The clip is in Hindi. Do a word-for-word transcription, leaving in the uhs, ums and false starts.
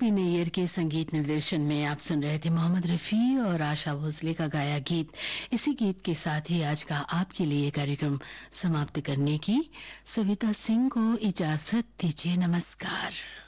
बी नैयर के संगीत निर्देशन में आप सुन रहे थे मोहम्मद रफ़ी और आशा भोसले का गाया गीत। इसी गीत के साथ ही आज का आपके लिए कार्यक्रम समाप्त करने की सविता सिंह को इजाजत दीजिए। नमस्कार।